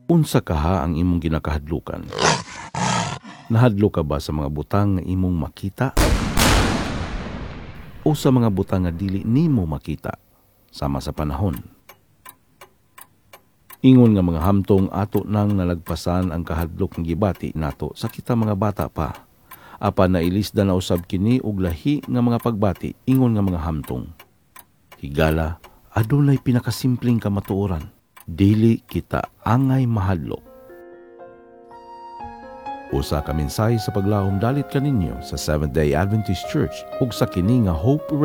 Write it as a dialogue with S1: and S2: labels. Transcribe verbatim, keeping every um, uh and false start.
S1: Unsa kaha ang imong ginakahadlukan? Nahadlo ka ba sa mga butang nga imong makita? O sa mga butang nga dili nimo makita sama sa panahon? Ingon nga mga hamtong ato nang nalagpasan ang kahadlok ng gibati nato sa kita mga bata pa. Apan nailisda na usab kini og lahi nga mga pagbati ingon nga mga hamtong. Higala, adunay pinakasimpleng kamatuoran. Dili kita angay mahadlok. Usa ka mensahe sa paglahom dalit kaninyo sa Seventh-day Adventist Church ug sa kini nga Hope